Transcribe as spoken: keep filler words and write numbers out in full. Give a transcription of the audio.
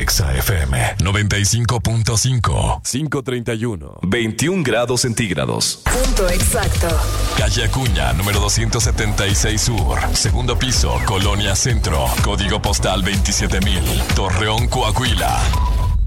Exa F M noventa y cinco punto cinco. cinco treinta y uno. veintiún grados centígrados. Punto exacto. Calle Acuña, número doscientos setenta y seis Sur. Segundo piso, Colonia Centro. Código postal veintisiete mil. Torreón, Coahuila.